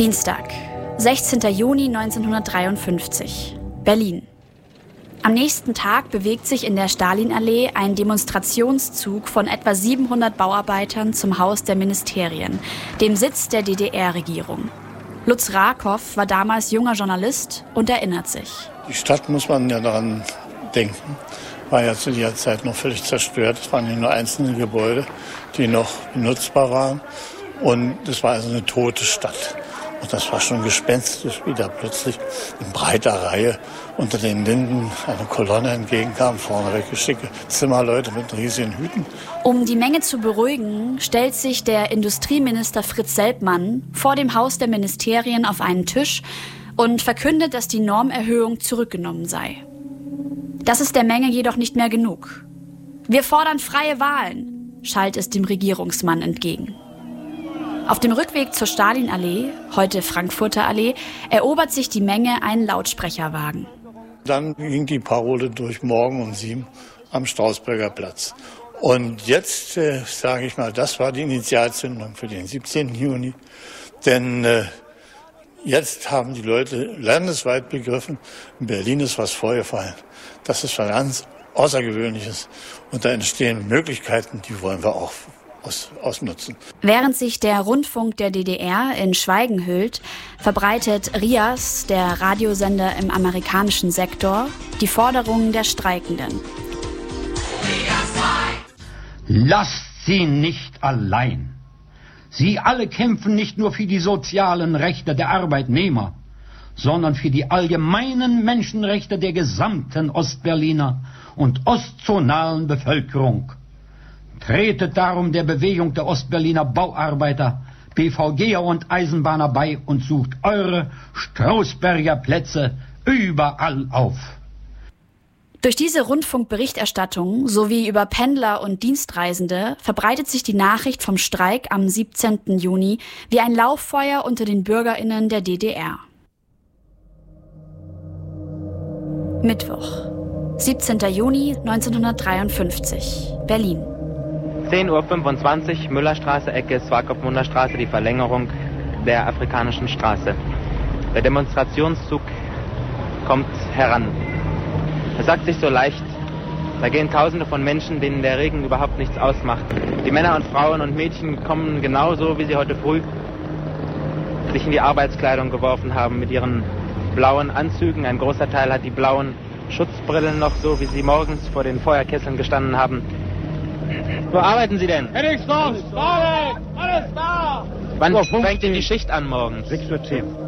Dienstag, 16. Juni 1953, Berlin. Am nächsten Tag bewegt sich in der Stalinallee ein Demonstrationszug von etwa 700 Bauarbeitern zum Haus der Ministerien, dem Sitz der DDR-Regierung. Lutz Rakow war damals junger Journalist und erinnert sich. Die Stadt, muss man ja daran denken, war ja zu dieser Zeit noch völlig zerstört. Es waren nur einzelne Gebäude, die noch benutzbar waren. Und es war also eine tote Stadt. Und das war schon gespenstisch, wie da plötzlich in breiter Reihe unter den Linden eine Kolonne entgegenkam, vorneweg schicke Zimmerleute mit riesigen Hüten. Um die Menge zu beruhigen, stellt sich der Industrieminister Fritz Selbmann vor dem Haus der Ministerien auf einen Tisch und verkündet, dass die Normerhöhung zurückgenommen sei. Das ist der Menge jedoch nicht mehr genug. Wir fordern freie Wahlen, schallt es dem Regierungsmann entgegen. Auf dem Rückweg zur Stalinallee, heute Frankfurter Allee, erobert sich die Menge einen Lautsprecherwagen. Dann ging die Parole durch morgen um 7 am Strausberger Platz. Und jetzt, sage ich mal, das war die Initialzündung für den 17. Juni. Denn jetzt haben die Leute landesweit begriffen, in Berlin ist was vorgefallen. Das ist was ganz Außergewöhnliches. Und da entstehen Möglichkeiten, die wollen wir auch ausnutzen. Während sich der Rundfunk der DDR in Schweigen hüllt, verbreitet RIAS, der Radiosender im amerikanischen Sektor, die Forderungen der Streikenden. Lasst sie nicht allein. Sie alle kämpfen nicht nur für die sozialen Rechte der Arbeitnehmer, sondern für die allgemeinen Menschenrechte der gesamten Ostberliner und ostzonalen Bevölkerung. Tretet darum der Bewegung der Ostberliner Bauarbeiter, BVGer und Eisenbahner bei und sucht eure Strausberger Plätze überall auf. Durch diese Rundfunkberichterstattung sowie über Pendler und Dienstreisende verbreitet sich die Nachricht vom Streik am 17. Juni wie ein Lauffeuer unter den BürgerInnen der DDR. Mittwoch, 17. Juni 1953, Berlin. 10:25 Uhr, Müllerstraße, Ecke Swakopmunder-Straße, die Verlängerung der Afrikanischen Straße. Der Demonstrationszug kommt heran. Es sagt sich so leicht, da gehen Tausende von Menschen, denen der Regen überhaupt nichts ausmacht. Die Männer und Frauen und Mädchen kommen genauso, wie sie heute früh sich in die Arbeitskleidung geworfen haben mit ihren blauen Anzügen. Ein großer Teil hat die blauen Schutzbrillen noch, so wie sie morgens vor den Feuerkesseln gestanden haben. Wo arbeiten Sie denn? Alles da! Wann fängt denn die Schicht an morgens? 6:10 Uhr.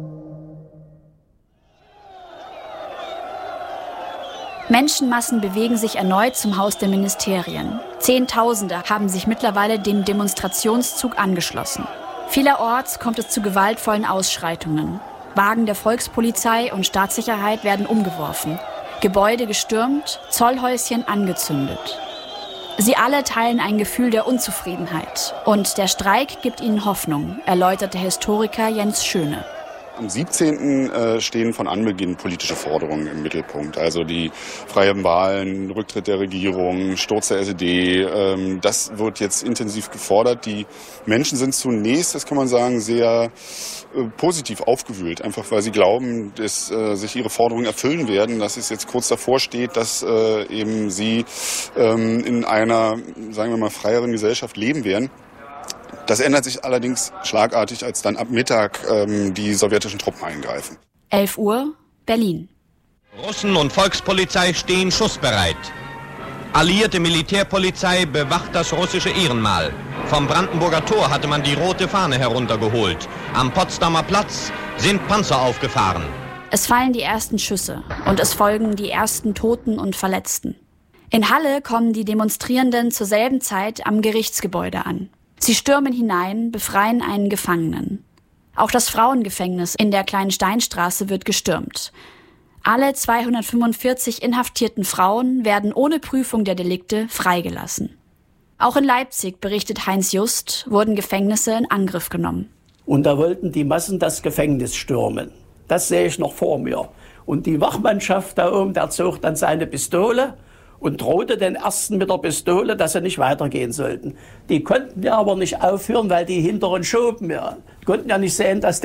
Menschenmassen bewegen sich erneut zum Haus der Ministerien. Zehntausende haben sich mittlerweile dem Demonstrationszug angeschlossen. Vielerorts kommt es zu gewaltvollen Ausschreitungen. Wagen der Volkspolizei und Staatssicherheit werden umgeworfen. Gebäude gestürmt, Zollhäuschen angezündet. Sie alle teilen ein Gefühl der Unzufriedenheit. Und der Streik gibt ihnen Hoffnung, erläutert der Historiker Jens Schöne. Am 17. stehen von Anbeginn politische Forderungen im Mittelpunkt. Also die freien Wahlen, Rücktritt der Regierung, Sturz der SED. Das wird jetzt intensiv gefordert. Die Menschen sind zunächst, das kann man sagen, sehr positiv aufgewühlt. Einfach weil sie glauben, dass sich ihre Forderungen erfüllen werden. Dass es jetzt kurz davor steht, dass eben sie in einer, sagen wir mal, freieren Gesellschaft leben werden. Das ändert sich allerdings schlagartig, als dann ab Mittag die sowjetischen Truppen eingreifen. 11 Uhr, Berlin. Russen und Volkspolizei stehen schussbereit. Alliierte Militärpolizei bewacht das russische Ehrenmal. Vom Brandenburger Tor hatte man die rote Fahne heruntergeholt. Am Potsdamer Platz sind Panzer aufgefahren. Es fallen die ersten Schüsse und es folgen die ersten Toten und Verletzten. In Halle kommen die Demonstrierenden zur selben Zeit am Gerichtsgebäude an. Sie stürmen hinein, befreien einen Gefangenen. Auch das Frauengefängnis in der Kleinen Steinstraße wird gestürmt. Alle 245 inhaftierten Frauen werden ohne Prüfung der Delikte freigelassen. Auch in Leipzig, berichtet Heinz Just, wurden Gefängnisse in Angriff genommen. Und da wollten die Massen das Gefängnis stürmen. Das sehe ich noch vor mir. Und die Wachmannschaft da oben, der zog dann seine Pistole und drohte den Ersten mit der Pistole, dass sie nicht weitergehen sollten. Die konnten ja aber nicht aufhören, weil die hinteren schoben. Ja. Die konnten ja nicht sehen, dass